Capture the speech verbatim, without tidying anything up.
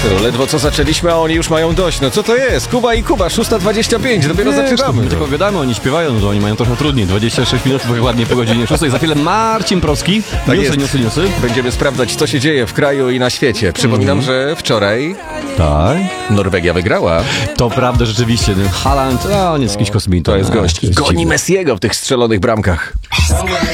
Ledwo co zaczęliśmy, a oni już mają dość. No co to jest? Kuba i Kuba, szósta dwadzieścia pięć, dopiero Wiesz, zaczynamy. My tylko opowiadamy, oni śpiewają, że oni mają trochę trudniej. dwadzieścia sześć minut, ładnie po godzinie szóstej. Za chwilę Marcin Proski. Tak newsy, jest. newsy, newsy. Będziemy sprawdzać, co się dzieje w kraju i na świecie. Przypominam, że wczoraj Tak. Norwegia wygrała. To prawda, rzeczywiście. Ten Haaland, a on jest jakiś kosmita. To jest A, gość. to jest Goni dziwne. Messiego w tych strzelonych bramkach.